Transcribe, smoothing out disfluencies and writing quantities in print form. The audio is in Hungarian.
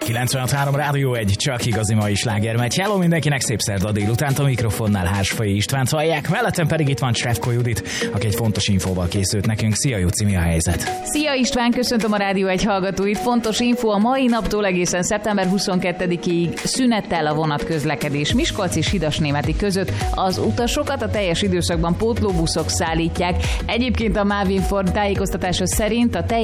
96.3 Rádió, egy csak igazi mai sláger megy. Hello mindenkinek, szép szerda délutánt, a mikrofonnál Hársfai Istvánt hallják, mellettem pedig itt van Trefko Judit, aki egy fontos infóval készült nekünk. Szia Juci, mi a helyzet? Szia István, köszöntöm a Rádió egy hallgatóit. Fontos info, a mai naptól egészen szeptember 22-ig szünettel a vonatközlekedés Miskolc és Hidasnémeti között. Az utasokat a teljes időszakban pótlóbuszok szállítják. Egyébként a MÁV Inform tájékoztatása szerint a